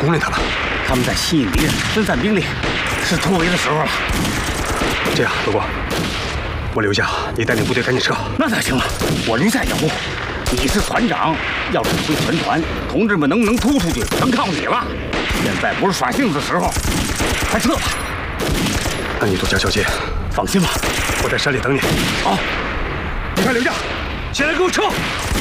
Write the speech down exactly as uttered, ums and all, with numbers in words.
冲进他了。 他们在吸引敌人、分散兵力，是突围的时候了。 这样，罗光，我留下，你带领部队赶紧撤。 那咋行啊？我留下掩护。你是团长，要指挥全团，同志们能不能突出去，全靠你了。现在不是耍性子的时候，快撤吧。 那你多加小心。 放心吧， 我在山里等你。 好。 你快留下，先来给我撤。